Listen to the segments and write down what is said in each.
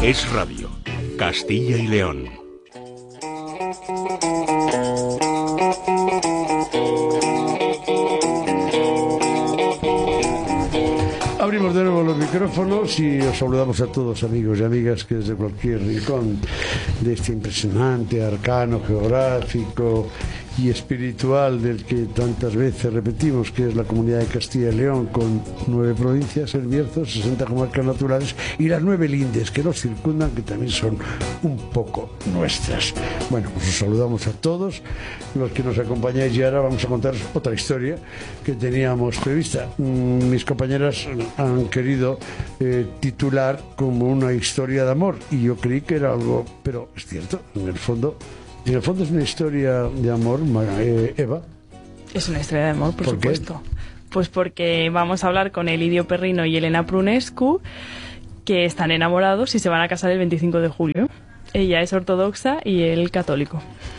Es Radio, Castilla y León. Abrimos de nuevo los micrófonos y os saludamos a todos, amigos y amigas, que desde cualquier rincón de este impresionante arcano geográfico y espiritual del que tantas veces repetimos, que es la Comunidad de Castilla y León, con 9 provincias, el Bierzo, 60 comarcas naturales y las 9 lindes que nos circundan, que también son un poco nuestras. Bueno, pues os saludamos a todos los que nos acompañáis y ahora vamos a contaros otra historia que teníamos prevista. Mis compañeras han querido titular como una historia de amor y yo creí que era algo, pero es cierto, en el fondo es una historia de amor, Eva. Es una historia de amor, por supuesto. ¿Qué? Pues porque vamos a hablar con Elidio Perrino y Elena Prunescu, que están enamorados y se van a casar el 25 de julio. Ella es ortodoxa y él católico.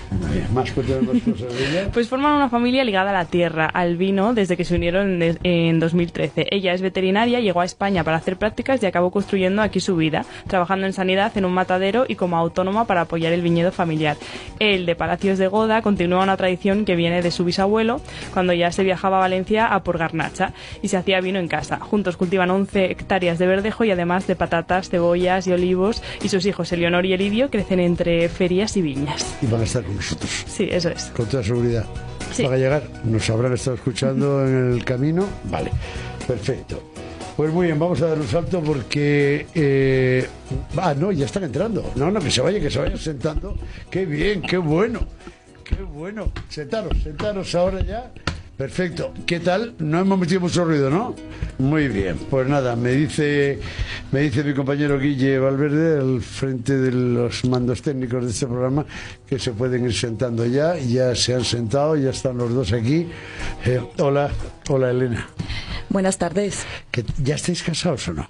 Más cosas de ella. Pues forman una familia ligada a la tierra, al vino, desde que se unieron en 2013. Ella es veterinaria, llegó a España para hacer prácticas y acabó construyendo aquí su vida, trabajando en sanidad en un matadero y como autónoma para apoyar el viñedo familiar. Él, de Palacios de Goda, continúa una tradición que viene de su bisabuelo, cuando ya se viajaba a Valencia a por garnacha y se hacía vino en casa. Juntos cultivan 11 hectáreas de verdejo y además de patatas, cebollas y olivos, y sus hijos Eleonor y Elidio crecen entre ferias y viñas. Y van a estar con nosotros. Sí, eso es. Con toda seguridad. Sí. Van a llegar, nos habrán estado escuchando en el camino. Vale, perfecto. Pues muy bien, vamos a dar un salto porque... no, ya están entrando. No, que se vayan sentando. Qué bien, qué bueno. Qué bueno. Sentaros ahora ya. Perfecto. ¿Qué tal? No hemos metido mucho ruido, ¿no? Muy bien. Pues nada, me dice mi compañero Guille Valverde, al frente de los mandos técnicos de este programa, que se pueden ir sentando ya. Ya se han sentado, ya están los dos aquí. Hola, Elena. Buenas tardes. ¿Ya estáis casados o no?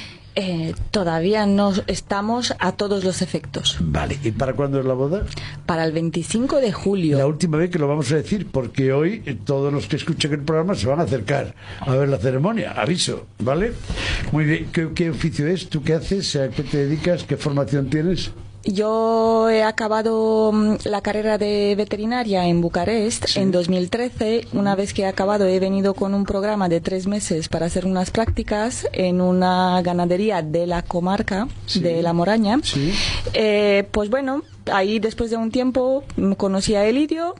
Todavía no estamos a todos los efectos. Vale, ¿y para cuándo es la boda? Para el 25 de julio. La última vez que lo vamos a decir, porque hoy todos los que escuchen el programa se van a acercar a ver la ceremonia, aviso, ¿vale? Muy bien, ¿qué oficio es? ¿Tú qué haces? ¿A qué te dedicas? ¿Qué formación tienes? Yo he acabado la carrera de veterinaria en Bucarest, sí, en 2013. Una vez que he acabado, he venido con un programa de 3 meses para hacer unas prácticas en una ganadería de la comarca, sí, de La Moraña. Sí. Pues bueno, ahí después de un tiempo conocí a Elidio.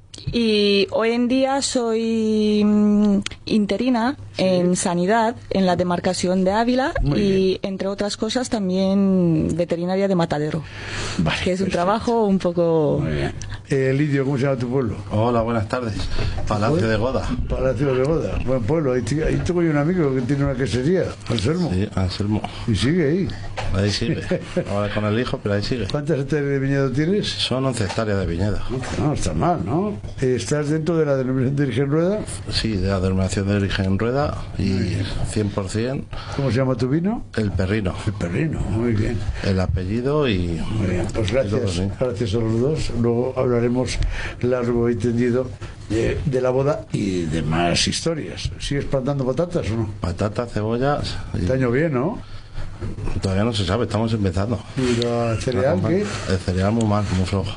Y hoy en día soy interina, sí, en sanidad en la demarcación de Ávila. Muy y bien. Entre otras cosas también veterinaria de matadero, vale, que es un trabajo un poco... Muy bien. Lidio, ¿cómo se llama tu pueblo? Hola, buenas tardes. Palacio de Goda. Palacio de Goda, buen pueblo. Ahí tengo yo un amigo que tiene una quesería, Anselmo. Sí, Anselmo. Y sigue ahí. Ahí sigue. Ahora con el hijo, pero ahí sigue. ¿Cuántas hectáreas de viñedo tienes? Son 11 hectáreas de viñedo. No está mal, ¿no? ¿Estás dentro de la denominación de origen Rueda? Sí, de la denominación de origen Rueda y 100%. ¿Cómo se llama tu vino? El Perrino. El Perrino, muy bien. El apellido y... Muy bien, pues gracias, sí, gracias a los dos. Luego hablaremos largo y tendido de la boda y de más historias. ¿Sigues plantando patatas o no? Patatas, cebollas... Este año bien, ¿no? Todavía no se sabe, estamos empezando. ¿Y el cereal qué? El cereal muy mal, muy flojo.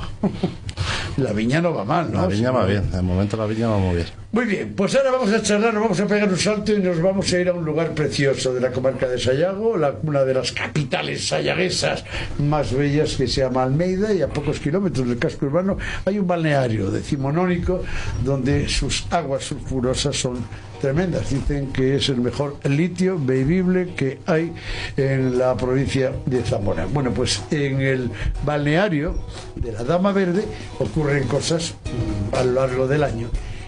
La viña no va mal, ¿no? La viña va bien, de momento la viña va muy bien. Muy bien, pues ahora vamos a charlar, nos vamos a pegar un salto y nos vamos a ir a un lugar precioso de la comarca de Sayago, una de las capitales sayaguesas más bellas, que se llama Almeida, y a pocos kilómetros del casco urbano hay un balneario decimonónico donde sus aguas sulfurosas son tremendas. Dicen que es el mejor litio bebible que hay en la provincia de Zamora. Bueno, pues en el balneario de la Dama Verde ocurren cosas a lo largo del año.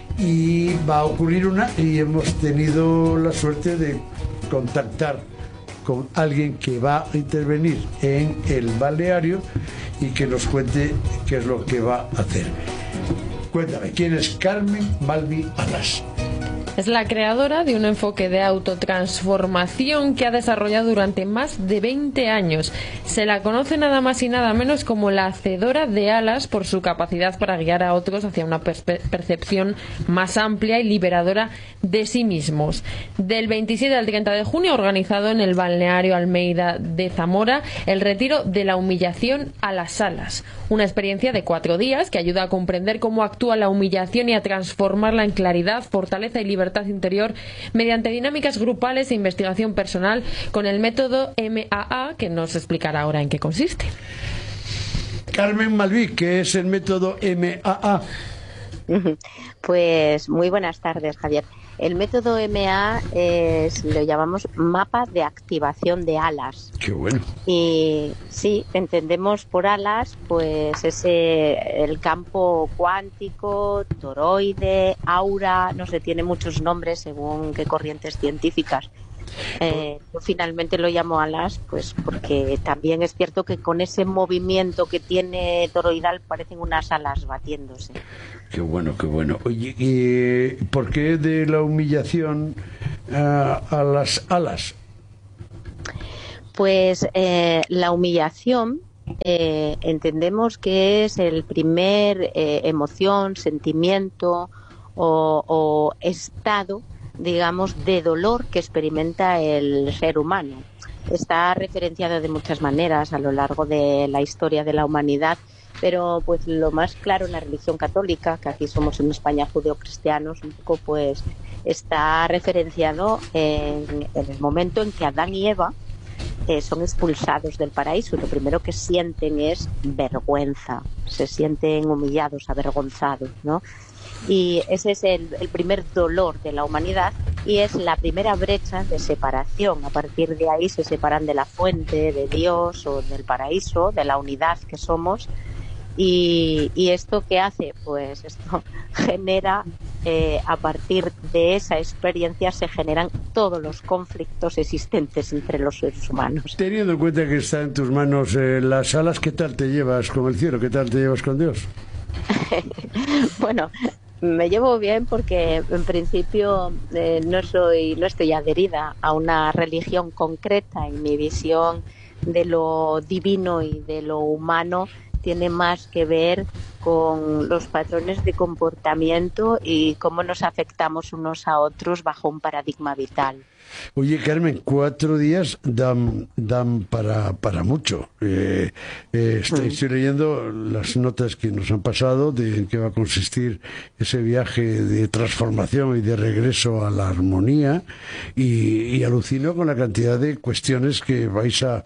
Y va a ocurrir una, y hemos tenido la suerte de contactar con alguien que va a intervenir en el balneario y que nos cuente qué es lo que va a hacer. Cuéntame, ¿quién es Carmen Balbi Alas? Es la creadora de un enfoque de autotransformación que ha desarrollado durante más de 20 años. Se la conoce nada más y nada menos como la hacedora de alas por su capacidad para guiar a otros hacia una percepción más amplia y liberadora de sí mismos. Del 27 al 30 de junio ha organizado en el balneario Almeida de Zamora el retiro de la humillación a las alas. Una experiencia de 4 días que ayuda a comprender cómo actúa la humillación y a transformarla en claridad, fortaleza y libertad interior mediante dinámicas grupales e investigación personal con el método MAA, que nos explicará ahora en qué consiste. Carmen Malví, ¿qué es el método MAA? Pues muy buenas tardes, Javier. El método MA lo llamamos mapa de activación de alas. Qué bueno. Y sí, entendemos por alas pues el campo cuántico, toroide, aura, no sé, tiene muchos nombres según qué corrientes científicas. Yo finalmente lo llamo alas, pues porque también es cierto que con ese movimiento que tiene toroidal parecen unas alas batiéndose. Qué bueno, qué bueno. Oye, ¿y por qué de la humillación a las alas? Pues la humillación entendemos que es el primer emoción, sentimiento o estado, digamos, de dolor que experimenta el ser humano. Está referenciado de muchas maneras a lo largo de la historia de la humanidad, pero pues lo más claro en la religión católica, que aquí somos en España judeocristianos, un poco pues está referenciado en el momento en que Adán y Eva son expulsados del paraíso y lo primero que sienten es vergüenza, se sienten humillados, avergonzados, ¿no? Y ese es el primer dolor de la humanidad y es la primera brecha de separación. A partir de ahí se separan de la fuente, de Dios o del paraíso, de la unidad que somos. Y esto ¿qué hace? Pues esto genera, a partir de esa experiencia se generan todos los conflictos existentes entre los seres humanos. Teniendo en cuenta que está en tus manos las alas, ¿qué tal te llevas con el cielo? ¿Qué tal te llevas con Dios? Bueno, me llevo bien porque en principio no estoy adherida a una religión concreta y mi visión de lo divino y de lo humano tiene más que ver con los patrones de comportamiento y cómo nos afectamos unos a otros bajo un paradigma vital. Oye, Carmen, 4 días dan para mucho. Estoy leyendo las notas que nos han pasado de en qué va a consistir ese viaje de transformación y de regreso a la armonía y alucino con la cantidad de cuestiones que vais a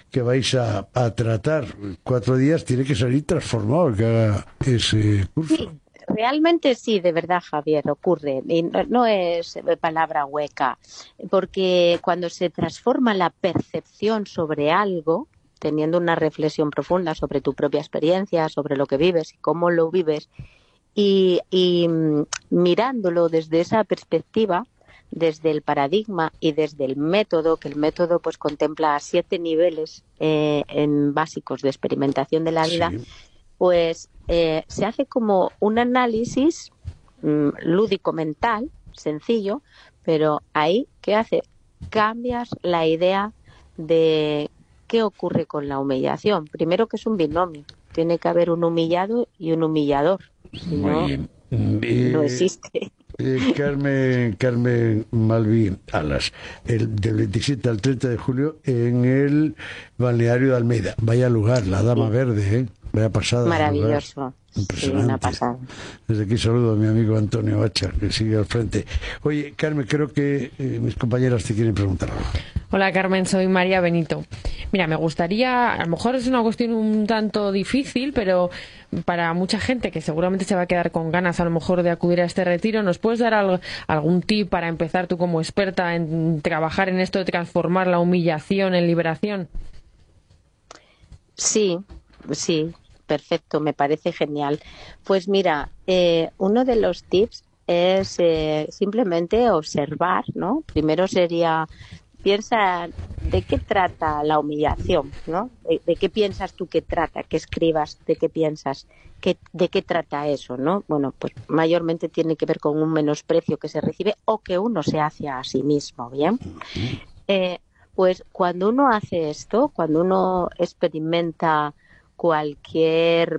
tratar. 4 días tiene que salir transformado el que haga ese curso. Sí, realmente sí, de verdad, Javier, ocurre. Y no es palabra hueca, porque cuando se transforma la percepción sobre algo, teniendo una reflexión profunda sobre tu propia experiencia, sobre lo que vives y cómo lo vives, y mirándolo desde esa perspectiva, desde el paradigma y desde el método, que el método pues contempla 7 niveles básicos de experimentación de la vida, sí. Pues se hace como un análisis lúdico mental, sencillo, pero ahí, ¿qué hace? Cambias la idea de qué ocurre con la humillación. Primero que es un binomio, tiene que haber un humillado y un humillador, si no, no existe. Carmen Malví Alas, del 27 al 30 de julio en el balneario de Almeida. Vaya lugar, la Dama Verde, vaya pasada. Maravilloso. Impresionante. Sí, una pasada. Desde aquí saludo a mi amigo Antonio Bacha, que sigue al frente. Oye, Carmen, creo que mis compañeras te quieren preguntar algo. Hola, Carmen, soy María Benito. Mira, me gustaría, a lo mejor es una cuestión un tanto difícil, pero para mucha gente que seguramente se va a quedar con ganas a lo mejor de acudir a este retiro, ¿nos puedes dar algún tip para empezar tú como experta en trabajar en esto de transformar la humillación en liberación? Sí, perfecto, me parece genial. Pues mira, uno de los tips es simplemente observar, ¿no? Primero sería piensa de qué trata la humillación, ¿no? De qué piensas tú que trata, que escribas, de qué piensas, de qué trata eso, ¿no? Bueno, pues mayormente tiene que ver con un menosprecio que se recibe o que uno se hace a sí mismo, ¿bien? Pues cuando uno hace esto, cuando uno experimenta cualquier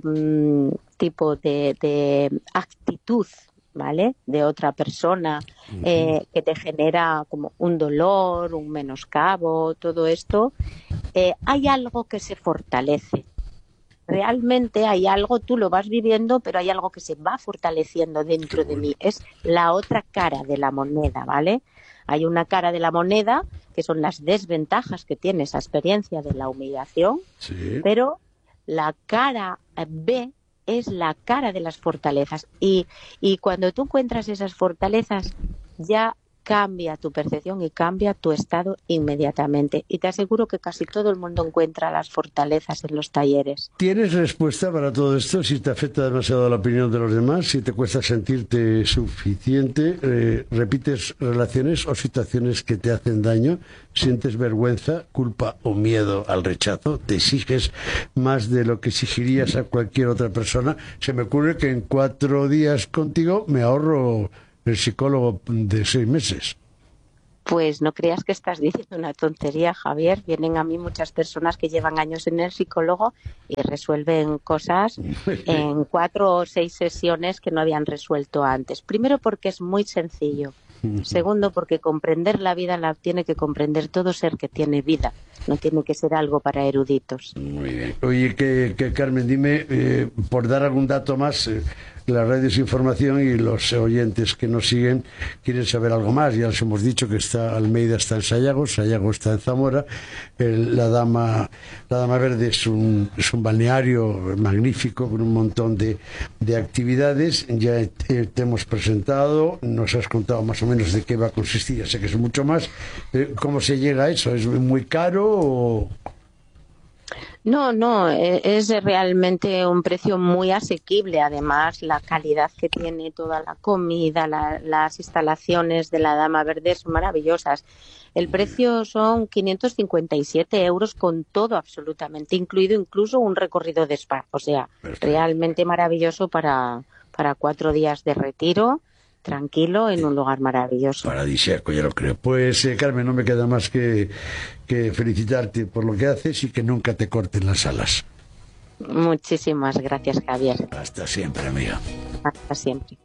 tipo de actitud, ¿vale?, de otra persona, que te genera como un dolor, un menoscabo, todo esto, hay algo que se fortalece. Realmente hay algo, tú lo vas viviendo, pero hay algo que se va fortaleciendo dentro de mí. Es la otra cara de la moneda, ¿vale? Hay una cara de la moneda, que son las desventajas que tiene esa experiencia de la humillación, sí, pero la cara B es la cara de las fortalezas. Y cuando tú encuentras esas fortalezas, ya cambia tu percepción y cambia tu estado inmediatamente. Y te aseguro que casi todo el mundo encuentra las fortalezas en los talleres. ¿Tienes respuesta para todo esto? Si te afecta demasiado la opinión de los demás, si te cuesta sentirte suficiente, repites relaciones o situaciones que te hacen daño, sientes vergüenza, culpa o miedo al rechazo, te exiges más de lo que exigirías a cualquier otra persona. Se me ocurre que en 4 días contigo me ahorro el psicólogo de 6 meses. Pues no creas que estás diciendo una tontería, Javier. Vienen a mí muchas personas que llevan años en el psicólogo y resuelven cosas en 4 o 6 sesiones que no habían resuelto antes. Primero, porque es muy sencillo. Segundo, porque comprender la vida la tiene que comprender todo ser que tiene vida. No tiene que ser algo para eruditos. Muy bien. Oye, que Carmen, dime, por dar algún dato más, la radio es información y los oyentes que nos siguen quieren saber algo más. Ya les hemos dicho que Almeida está en Sayago está en Zamora. La Dama Verde es un balneario magnífico con un montón de actividades. Ya te hemos presentado, nos has contado más o menos de qué va a consistir. Ya sé que es mucho más. ¿Cómo se llega a eso? ¿Es muy caro o...? No, es realmente un precio muy asequible. Además, la calidad que tiene toda la comida, las instalaciones de la Dama Verde son maravillosas. El precio son 557 euros con todo absolutamente, incluido incluso un recorrido de spa. O sea, perfecto, realmente maravilloso para 4 días de retiro, tranquilo, en un lugar maravilloso. Paradisíaco, ya lo creo. Pues, Carmen, no me queda más que felicitarte por lo que haces y que nunca te corten las alas. Muchísimas gracias, Javier. Hasta siempre, amiga. Hasta siempre.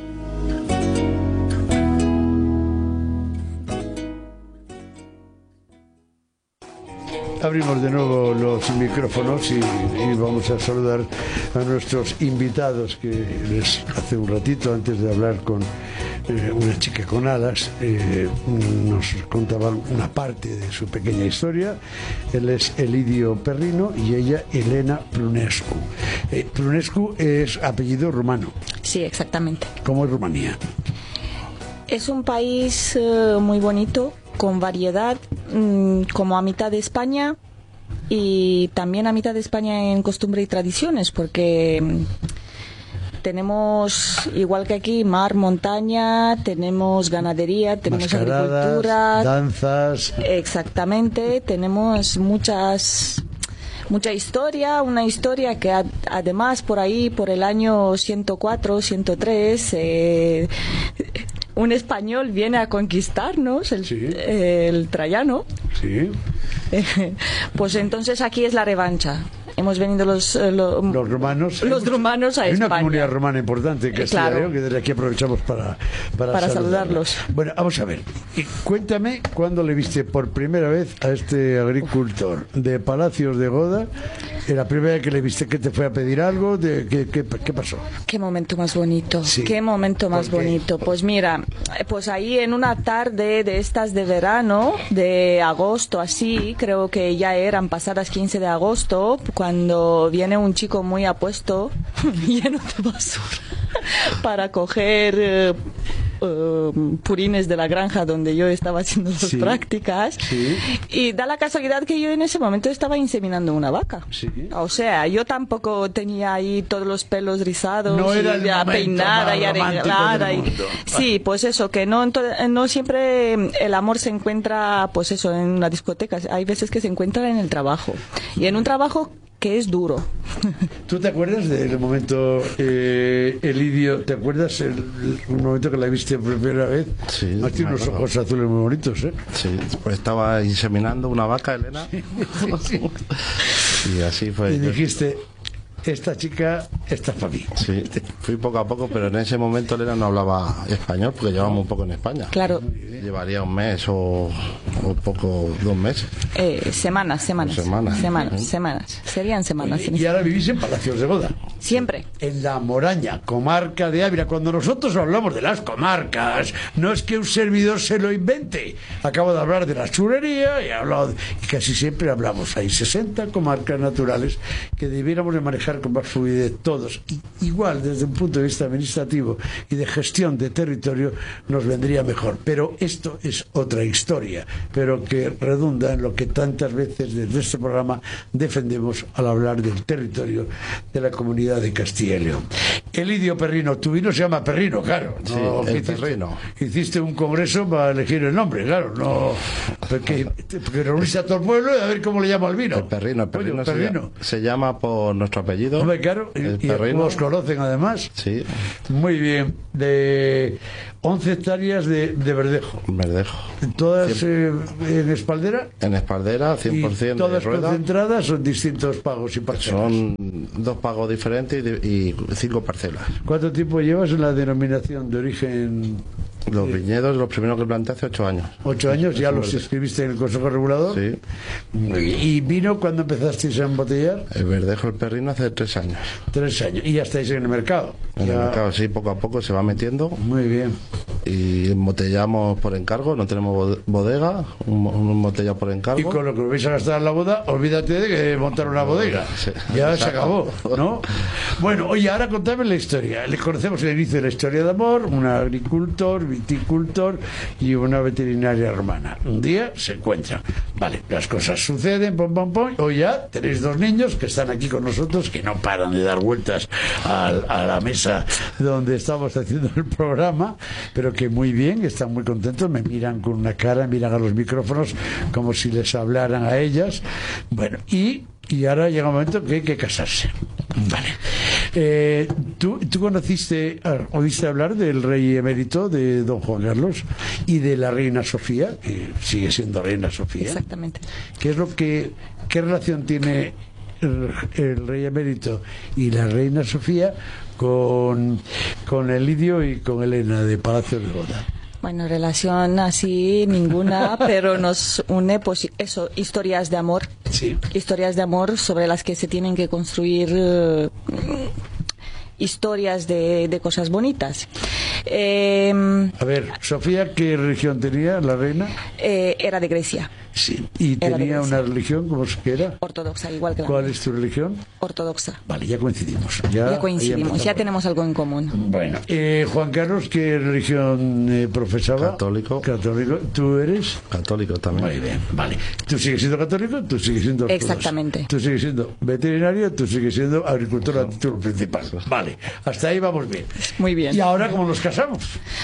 Abrimos de nuevo los micrófonos y vamos a saludar a nuestros invitados, que hace un ratito, antes de hablar con una chica con alas, nos contaban una parte de su pequeña historia. Él es Elidio Perrino y ella Elena Prunescu. Prunescu es apellido rumano. Sí, exactamente. ¿Cómo es Rumanía? Es un país muy bonito, con variedad, como a mitad de España y también a mitad de España en costumbre y tradiciones, porque tenemos, igual que aquí, mar, montaña, tenemos ganadería, tenemos agricultura, danzas. Exactamente, tenemos mucha historia, una historia que además por ahí, por el año 104, 103, un español viene a conquistarnos, el Traiano. Sí. Pues entonces aquí es la revancha. Hemos venido los rumanos. Los rumanos a España. Hay una comunidad rumana importante en Castilla y León, que desde aquí aprovechamos para saludarlos. Bueno, vamos a ver. Cuéntame cuándo le viste por primera vez a este agricultor de Palacios de Goda. ¿La primera vez que le viste que te fue a pedir algo? ¿Qué pasó? Qué momento más bonito. Sí. Qué momento más bonito. Pues mira, pues ahí en una tarde de estas de verano, de agosto así, creo que ya eran pasadas 15 de agosto, cuando viene un chico muy apuesto, lleno de basura, para coger purines de la granja donde yo estaba haciendo las Sí. prácticas. Sí. Y da la casualidad que yo en ese momento estaba inseminando una vaca. Sí. O sea, yo tampoco tenía ahí todos los pelos rizados, No era y el ya momento peinada más y romántico arreglada. del Y... mundo. Sí, pues eso, que no siempre el amor se encuentra, pues eso, en una discoteca. Hay veces que se encuentra en el trabajo. Y en un trabajo que es duro. ¿Tú te acuerdas del momento, Elidio, te acuerdas un momento que la viste por primera vez? Sí, Has tenido me unos acuerdo. ojos azules muy bonitos, ¿eh? Sí, pues estaba inseminando una vaca, Elena. Y así fue. Y dijiste, esta chica está para mí. Sí, fui poco a poco, pero en ese momento Elena no hablaba español porque llevamos un poco en España. Claro, Llevaría un mes o poco, 2 meses. semanas. Semanas. Serían semanas. Y ahora vivís en Palacios de Boda. Siempre. En la Moraña, comarca de Ávila. Cuando nosotros hablamos de las comarcas, no es que un servidor se lo invente. Acabo de hablar de la chulería y he hablado y casi siempre hablamos. Hay 60 comarcas naturales que debiéramos de manejar con más fluidez todos. Igual, desde un punto de vista administrativo y de gestión de territorio, nos vendría mejor. Pero esto es otra historia, pero que redunda en lo que tantas veces desde este programa defendemos al hablar del territorio de la comunidad de Castilla y León. Elidio Perrino, tu vino se llama Perrino, claro. Sí, No, el Perrino. Hiciste un congreso para elegir el nombre, claro. No, porque reuniste a todo el pueblo y a ver cómo le llamo al vino. El Perrino, Coño, Perrino. se llama por nuestro apellido. Hombre, claro, El y Perrino. os conocen además. Sí, Muy bien, de 11 hectáreas de verdejo. Verdejo. Todas en espaldera En Espaldera, 100% y todas de rueda. concentradas son distintos pagos y parcelas. Son 2 pagos diferentes y 5 parcelas. ¿Cuánto tiempo llevas en la denominación de origen? Los viñedos, los primeros que planté hace 8 años. 8 años, ya Eso los verde. inscribiste en el Consejo Regulador. Sí. Muy bien. ¿Y vino cuando empezasteis a embotellar? El Verdejo, el Perrino, hace 3 años. 3 años. Y ya estáis en el mercado. En el Ya- mercado, sí, poco a poco se va metiendo. Muy bien. Y embotellamos por encargo, no tenemos bodega, un embotellado por encargo. Y con lo que os vais a gastar en la boda, olvídate de que montar una bodega. Sí. Ya se acabó, ¿no? Bueno, oye, ahora contame la historia. Le conocemos el inicio de la historia de amor, un agricultor, viticultor y una veterinaria hermana. Un día se encuentran. Vale, las cosas suceden, pom, pom, pom. Hoy ya tenéis 2 niños que están aquí con nosotros, que no paran de dar vueltas a la mesa donde estamos haciendo el programa, pero que muy bien, están muy contentos, me miran con una cara, miran a los micrófonos como si les hablaran a ellas. Bueno, y ahora llega un momento que hay que casarse. Vale. ¿Tú oíste hablar del rey emérito de don Juan Carlos y de la reina Sofía, que sigue siendo reina Sofía? Exactamente. ¿Qué relación tiene el rey emérito y la reina Sofía con Elidio y con Elena de Palacio de Boda? Bueno, relación así ninguna, pero nos une, pues eso, historias de amor. Sí. Historias de amor sobre las que se tienen que construir historias de cosas bonitas. A ver, Sofía, ¿qué religión tenía la reina? Era de Grecia, Sí. ¿Y Era de tenía Grecia. una religión como que era? ortodoxa, igual que la ¿Cuál mía. es tu religión? Ortodoxa. Vale, ya coincidimos. Ya coincidimos, empezamos. ya tenemos algo en común. Bueno, Juan Carlos, ¿qué religión profesaba? Católico. Católico. ¿Tú eres? Católico también. Muy bien, vale. ¿Tú sigues siendo católico? ¿Tú sigues siendo ortodoxo? Exactamente. ¿Tú sigues siendo veterinario? ¿Tú sigues siendo agricultor a título principal? Vale, hasta ahí vamos bien. Muy bien. ¿Y ahora cómo nos casamos?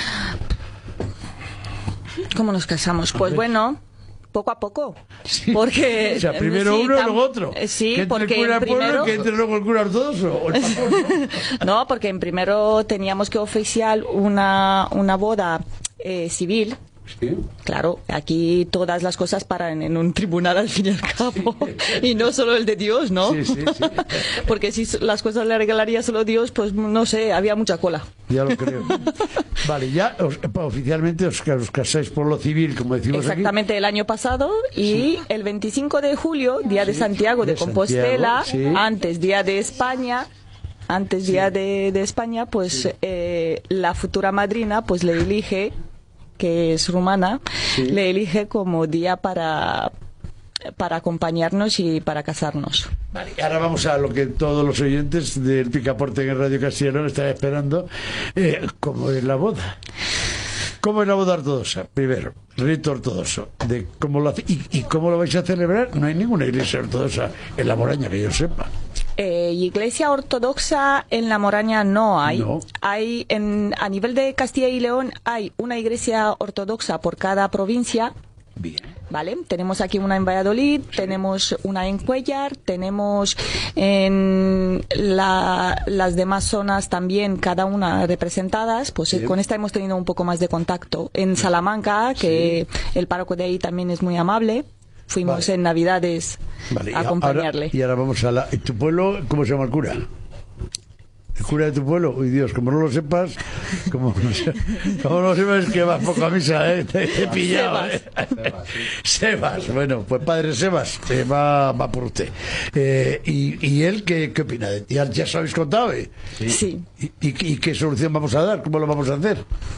¿Cómo nos casamos? Pues bueno, poco a poco. Sí. Porque O sea, primero sí, uno y luego otro. Sí, que entre porque el cura del pueblo, primero que entre luego el cura ortodoxo o el pastor, ¿no? no, porque en primero teníamos que oficiar una boda civil. Sí. Claro, aquí todas las cosas paran en un tribunal al fin y al cabo, y no solo el de Dios, ¿no? Sí, sí, sí. Porque si las cosas le regalaría solo Dios, pues no sé, había mucha cola. Ya lo creo. Vale, ya oficialmente os casáis por lo civil, como decimos Exactamente el año pasado, y el 25 de julio, día de Santiago de de Compostela, Santiago, sí. antes día de España, día de España, pues la futura madrina pues le elige, que es rumana, Sí. le elige como día para acompañarnos y para casarnos. aquí. Vale, ahora vamos a lo que todos los oyentes del Picaporte en Radio Castilla y León están esperando, como es la boda. ¿Cómo es la boda ortodoxa? Primero, rito ortodoxo. De cómo lo hace, y cómo lo vais a celebrar. No hay ninguna iglesia ortodoxa en La Moraña que yo sepa. Iglesia ortodoxa en La Moraña no hay. No. Hay a nivel de Castilla y León hay una iglesia ortodoxa por cada provincia. Bien. ¿Vale? Tenemos aquí una en Valladolid, tenemos una en Cuéllar, tenemos en las demás zonas también, cada una representadas. Pues con esta hemos tenido un poco más de contacto. En Salamanca, que el párroco de ahí también es muy amable. Fuimos en Navidades a acompañarle. Y ahora vamos a ¿tu pueblo cómo se llama el cura? ¿El cura de tu pueblo? Uy, Dios, como no lo sepas, como no lo sepas, que vas poco a misa, ¿eh? Te he pillado, Sebas. Bueno, pues padre Sebas, va por usted. ¿Y él qué opina? ¿Ya os habéis contado? Sí. ¿Y qué solución vamos a dar? ¿Cómo lo vamos a hacer?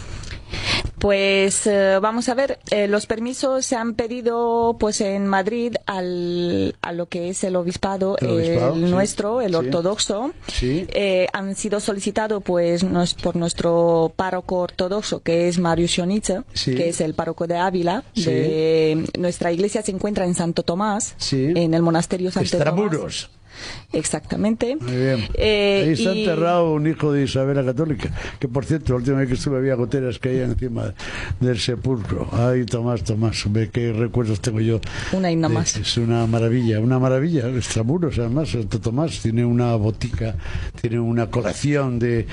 Pues vamos a ver, los permisos se han pedido pues en Madrid a lo que es el obispado, nuestro, el ortodoxo. Sí. Han sido solicitados pues por nuestro párroco ortodoxo, que es Mario Sionitze, que es el párroco de Ávila. Nuestra iglesia se encuentra en Santo Tomás, en el monasterio Santo Extramuros. Tomás. Exactamente. Muy bien. Ahí está enterrado un hijo de Isabel la Católica, que por cierto, la última vez que estuve había goteras que hay encima del sepulcro. Ay, Tomás, ve qué recuerdos tengo yo. Una himna más. Es una maravilla. Extramuros, además, Santo Tomás tiene una botica, tiene una colección de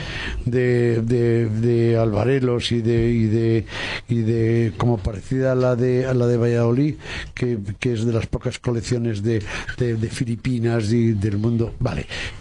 albarelos y de como parecida a la de Valladolid, que es de las pocas colecciones de Filipinas y del mundo. Vale.